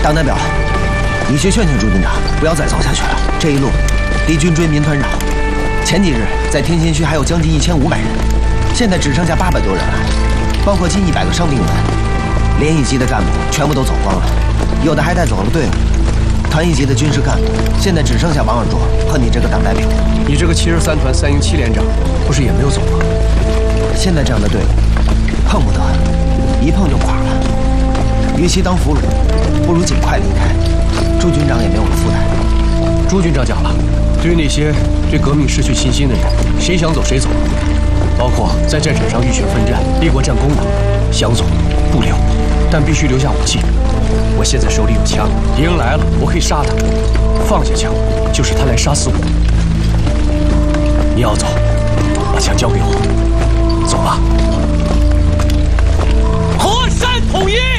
党代表，你去劝劝朱军长，不要再走下去了。这一路，敌军追民团扰。前几日在天心区还有将近1500人，现在只剩下800多人了，包括近100个伤兵员。连一级的干部全部都走光了，有的还带走了队伍。团一级的军事干部现在只剩下王二柱和你这个党代表。 你这个73团3营7连长，不是也没有走吗？ 现在这样的队伍，碰不得，一碰就垮了。与其当俘虏，不如尽快离开。朱军长也没有了负担。 朱军长讲了，对于那些对革命失去信心的人，谁想走谁走，包括在战场上浴血奋战、立过战功的，想走不留，但必须留下武器。我现在手里有枪，敌人来了，我可以杀他；放下枪，就是他来杀死我。你要走，把枪交给我，走吧。河山统一。